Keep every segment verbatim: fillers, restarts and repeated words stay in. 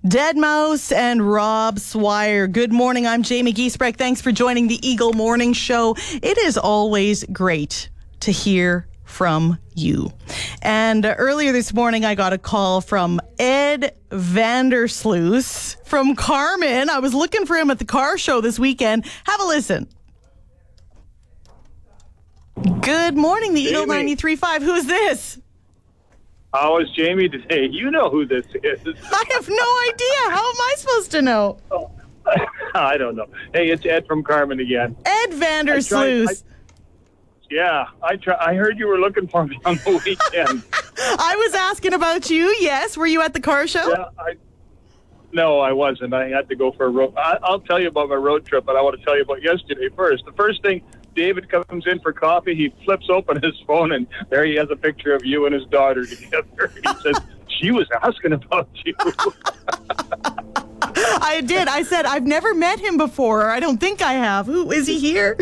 Deadmau five and Rob Swire. Good morning. I'm Jamie Giesbrecht. Thanks for joining the Eagle Morning Show. It is always great to hear from you. And uh, earlier this morning, I got a call from Ed Vandersloot from Carmen. I was looking for him at the car show this weekend. Have a listen. Good morning, the Jamie. Eagle ninety-three point five. Who's this? How is Jamie today? You know who this is. I have no idea. How am I supposed to know? Oh, I don't know. Hey, it's Ed from Carmen again. Ed Vandersloot. I tried, I, yeah, I try, I heard you were looking for me on the weekend. I was asking about you, yes. Were you at the car show? Yeah, I, no, I wasn't. I had to go for a road. I, I'll tell you about my road trip, but I want to tell you about yesterday first. The first thing, David comes in for coffee. He flips open his phone, and there he has a picture of you and his daughter together. He says, she was asking about you. I did. I said, I've never met him before. I don't think I have. Who is he here?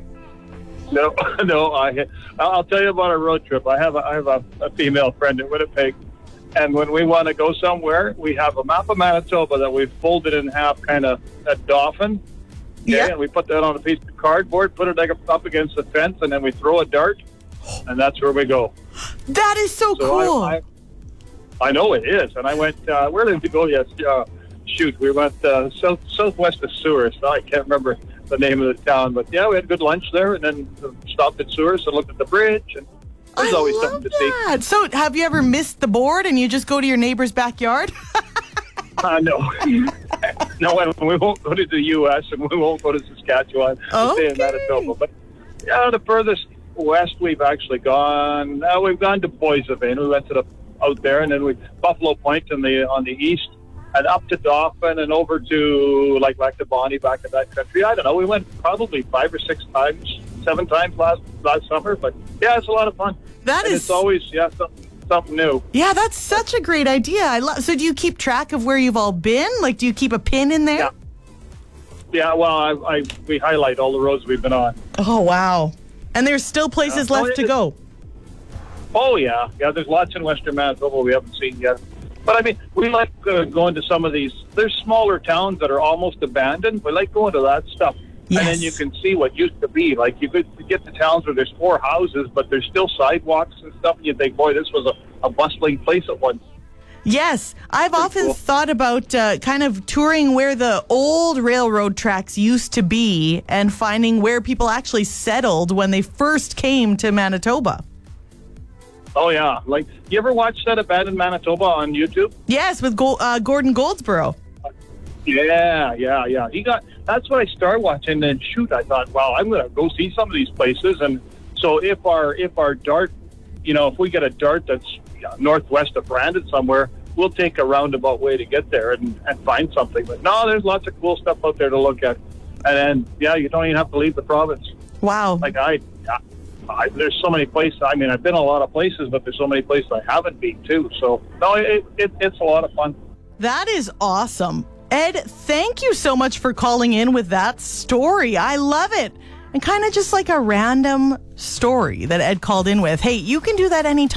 No, no. I, I'll tell you about our road trip. I have a, I have a, a female friend in Winnipeg, and when we want to go somewhere, we have a map of Manitoba that we've folded in half, kind of a dolphin. Okay, Yeah. and we put that on a piece of cardboard, put it like up against the fence, and then we throw a dart, and that's where we go. That is so, So cool. I, I, I know it is, and I went. Uh, where did we go? Yes, uh, shoot, we went uh, south southwest of Souris. I can't remember the name of the town, but yeah, we had good lunch there, and then stopped at Souris and looked at the bridge, and there's I always love something to see. that. So have you ever missed the board and you just go to your neighbor's backyard? Uh, no, no, and we won't go to the U S and we won't go to Saskatchewan. We'll stay in Okay. Manitoba. But yeah, the furthest west we've actually gone. Uh, we've gone to Boissevain. We went to the out there, and then we Buffalo Point in the on the east, and up to Dauphin, and over to like Lactabani back in that country. I don't know. We went probably five or six times, seven times last last summer. But yeah, it's a lot of fun. That and is- it's always yeah something something new. Yeah, that's such a great idea. I love. So do you keep track of where you've all been? Like, do you keep a pin in there? Yeah. Yeah, well, I, I we highlight all the roads we've been on. Oh, wow. And there's still places Uh, oh, left to it- go. Oh, yeah. Yeah, there's lots in Western Manitoba we haven't seen yet. But, I mean, we like uh, going to some of these. There's smaller towns that are almost abandoned. We like going to that stuff. Yes. And then you can see what used to be. Like, you could get to towns where there's four houses, but there's still sidewalks and stuff. And you think, boy, this was a, a bustling place at once. Yes, I've often cool. thought about uh, kind of touring where the old railroad tracks used to be and finding where people actually settled when they first came to Manitoba. Oh, yeah. Like, you ever watch that Abandoned Manitoba on YouTube? Yes, with Go- uh, Gordon Goldsboro. Yeah, yeah, yeah. He got. That's what I started watching. And shoot, I thought, wow, I'm going to go see some of these places. And so if our if our dart, you know, if we get a dart that's yeah, northwest of Brandon somewhere, we'll take a roundabout way to get there and, and find something. But no, there's lots of cool stuff out there to look at. And then, yeah, you don't even have to leave the province. Wow. Like I, I, there's so many places. I mean, I've been a lot of places, but there's so many places I haven't been too. So no, it, it it's a lot of fun. That is awesome. Ed, thank you so much for calling in with that story. I love it. And kind of just like a random story that Ed called in with. Hey, you can do that anytime.